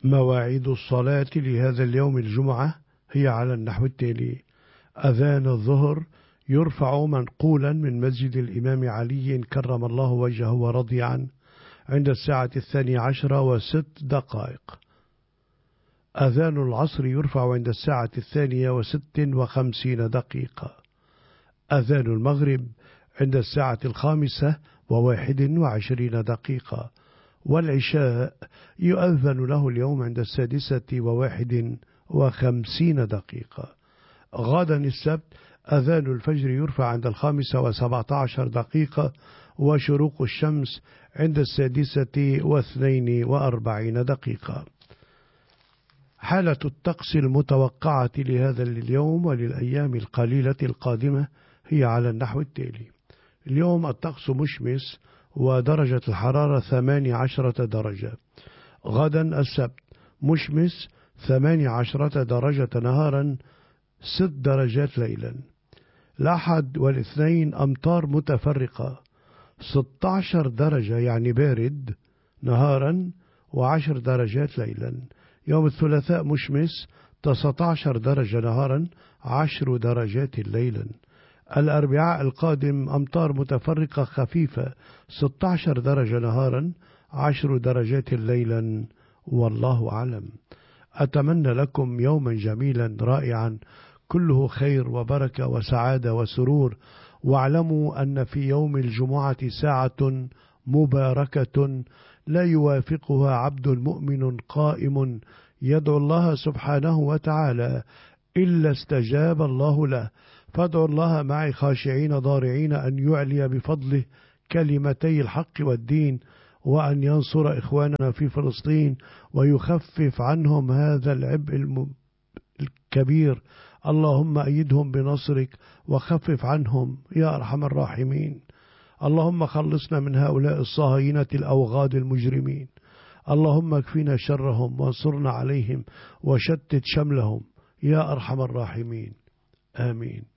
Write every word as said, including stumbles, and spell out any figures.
مواعيد الصلاة لهذا اليوم الجمعة هي على النحو التالي: أذان الظهر يرفع منقولا من مسجد الإمام علي كرم الله وجهه ورضي عنه عند الساعة الثانية عشرة وست دقائق. أذان العصر يرفع عند الساعة الثانية وست وخمسين دقيقة. أذان المغرب عند الساعة الخامسة وواحد وعشرين دقيقة. والعشاء يؤذن له اليوم عند السادسة وواحد وخمسين دقيقة. غدا السبت أذان الفجر يرفع عند الخامسة وسبعة عشر دقيقة، وشروق الشمس عند السادسة واثنين وأربعين دقيقة. حالة الطقس المتوقعة لهذا اليوم وللأيام القليلة القادمة هي على النحو التالي: اليوم الطقس مشمس ودرجة الحرارة ثمانية عشرة درجة. غدا السبت مشمس ثمانية عشرة درجة نهارا، ست درجات ليلا. الأحد والاثنين أمطار متفرقة، ستة عشر درجة يعني بارد نهارا وعشر درجات ليلا. يوم الثلاثاء مشمس تسعة عشر درجة نهارا، عشر درجات ليلا. الأربعاء القادم أمطار متفرقة خفيفة، ستة عشر درجة نهارا، عشر درجات ليلا. والله أعلم. أتمنى لكم يوما جميلا رائعا كله خير وبركة وسعادة وسرور، واعلموا أن في يوم الجمعة ساعة مباركة لا يوافقها عبد مؤمن قائم يدعو الله سبحانه وتعالى إلا استجاب الله له. فادعوا الله معي خاشعين ضارعين أن يعلي بفضله كلمتي الحق والدين، وأن ينصر إخواننا في فلسطين ويخفف عنهم هذا العبء الكبير. اللهم أيدهم بنصرك وخفف عنهم يا أرحم الراحمين. اللهم خلصنا من هؤلاء الصهاينة الأوغاد المجرمين. اللهم اكفينا شرهم وانصرنا عليهم وشتت شملهم يا أرحم الراحمين. آمين.